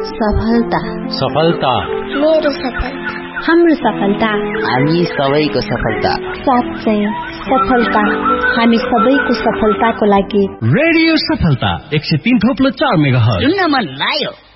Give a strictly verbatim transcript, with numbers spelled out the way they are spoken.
सफलता सफलता मेरो सफलता हाम्रो सफलता हामी सबैको सफलता साँच्चै सफलता हामी सबैको सफलताको लागि रेडियो सफलता एक सय तीन थोप्लो चार मेगाहर्ज सुन्न मन लाग्यो।